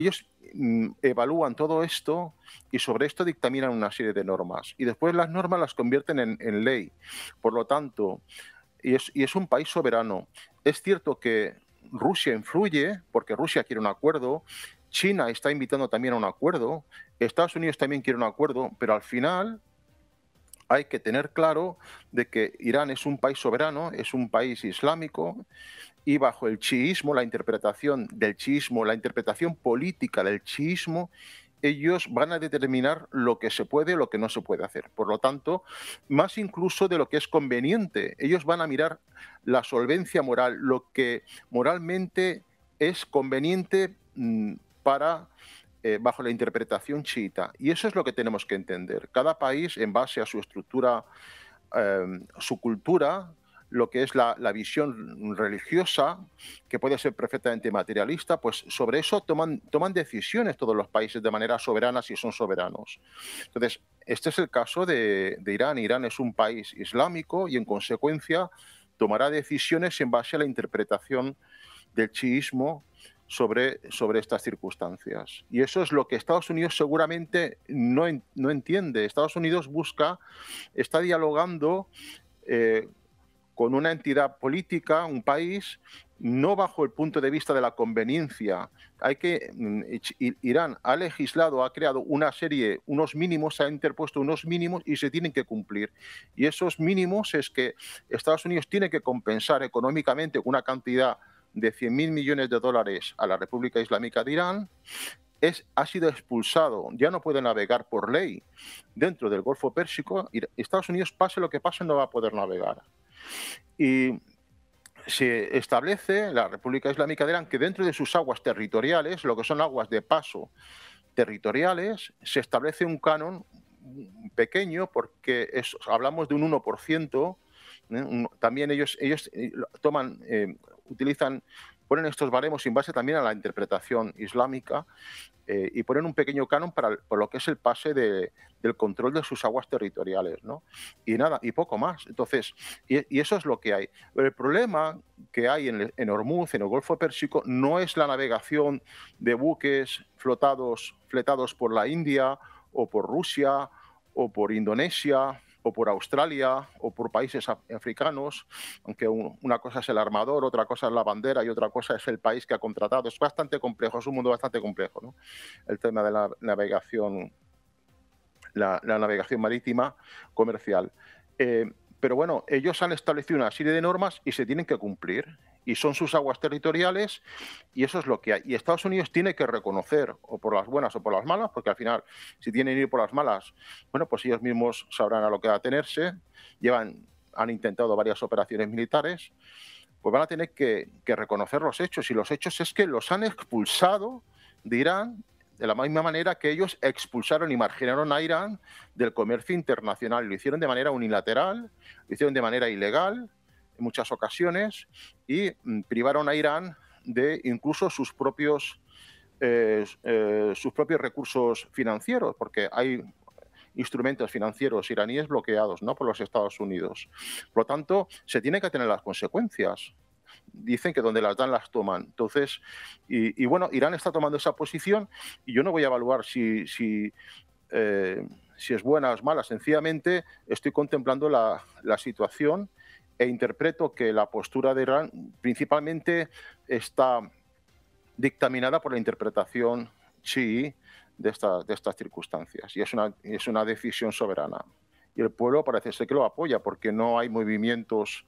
ellos evalúan todo esto y sobre esto dictaminan una serie de normas. Y después las normas las convierten en ley. Por lo tanto, y es un país soberano. Es cierto que Rusia influye, porque Rusia quiere un acuerdo, China está invitando también a un acuerdo, Estados Unidos también quiere un acuerdo, pero al final hay que tener claro de que Irán es un país soberano, es un país islámico, y bajo el chiismo, la interpretación del chiismo, la interpretación política del chiismo, ellos van a determinar lo que se puede o lo que no se puede hacer. Por lo tanto, más incluso de lo que es conveniente, ellos van a mirar la solvencia moral, lo que moralmente es conveniente para bajo la interpretación chiita. Y eso es lo que tenemos que entender. Cada país, en base a su estructura, su cultura, lo que es la visión religiosa, que puede ser perfectamente materialista, pues sobre eso toman decisiones todos los países de manera soberana si son soberanos. Entonces, este es el caso de Irán. Irán es un país islámico y, en consecuencia, tomará decisiones en base a la interpretación del chiismo sobre estas circunstancias. Y eso es lo que Estados Unidos seguramente no entiende. Estados Unidos está dialogando con una entidad política, un país, no bajo el punto de vista de la conveniencia. Irán ha legislado, ha creado unos mínimos, ha interpuesto unos mínimos y se tienen que cumplir. Y esos mínimos es que Estados Unidos tiene que compensar económicamente con una cantidad de 100.000 millones de dólares a la República Islámica de Irán. Ha sido expulsado, ya no puede navegar por ley dentro del Golfo Pérsico. Estados Unidos, pase lo que pase, no va a poder navegar. Y se establece la República Islámica de Irán que dentro de sus aguas territoriales, lo que son aguas de paso territoriales, se establece un canon pequeño, porque hablamos de un 1%. También ellos ponen estos baremos en base también a la interpretación islámica, y ponen un pequeño canon por lo que es el pase del control de sus aguas territoriales, ¿no? Y nada, y poco más. Entonces, y eso es lo que hay. Pero el problema que hay en Hormuz, en el Golfo Pérsico, no es la navegación de buques fletados por la India o por Rusia o por Indonesia o por Australia o por países africanos, aunque una cosa es el armador, otra cosa es la bandera y otra cosa es el país que ha contratado. Es bastante complejo, es un mundo bastante complejo, ¿no? El tema de la navegación marítima comercial. Pero bueno, ellos han establecido una serie de normas y se tienen que cumplir. Y son sus aguas territoriales y eso es lo que hay. Y Estados Unidos tiene que reconocer, o por las buenas o por las malas, porque al final, si tienen que ir por las malas, bueno, pues ellos mismos sabrán a lo que atenerse. Han intentado varias operaciones militares, pues van a tener que reconocer los hechos. Y los hechos es que los han expulsado de Irán de la misma manera que ellos expulsaron y marginaron a Irán del comercio internacional. Lo hicieron de manera unilateral, lo hicieron de manera ilegal en muchas ocasiones y privaron a Irán de incluso sus propios recursos financieros, porque hay instrumentos financieros iraníes bloqueados, ¿no?, por los Estados Unidos. Por lo tanto, se tienen que tener las consecuencias. Dicen que donde las dan las toman. Entonces, y bueno, Irán está tomando esa posición y yo no voy a evaluar si es buena o es mala. Sencillamente estoy contemplando la situación e interpreto que la postura de Irán principalmente está dictaminada por la interpretación chií de estas circunstancias, y es una decisión soberana. Y el pueblo parece ser que lo apoya, porque no hay movimientos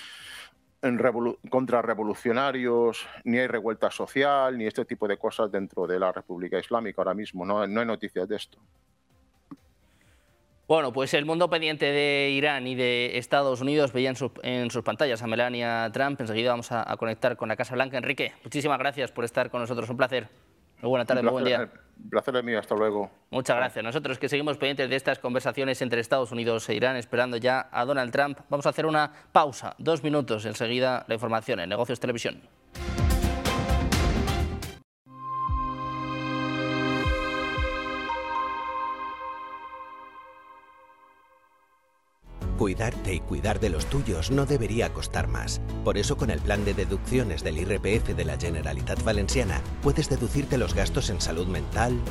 contrarrevolucionarios, ni hay revuelta social, ni este tipo de cosas dentro de la República Islámica ahora mismo. No hay noticias de esto. Bueno, pues el mundo pendiente de Irán y de Estados Unidos veía en sus pantallas a Melania Trump. Enseguida vamos a conectar con la Casa Blanca. Enrique, muchísimas gracias por estar con nosotros. Un placer. Muy buena tarde, muy buen día. El placer es mío. Hasta luego. Muchas gracias. Nosotros que seguimos pendientes de estas conversaciones entre Estados Unidos e Irán, esperando ya a Donald Trump, vamos a hacer una pausa, 2 minutos. Enseguida la información en Negocios Televisión. Cuidarte y cuidar de los tuyos no debería costar más. Por eso, con el plan de deducciones del IRPF de la Generalitat Valenciana, puedes deducirte los gastos en salud mental,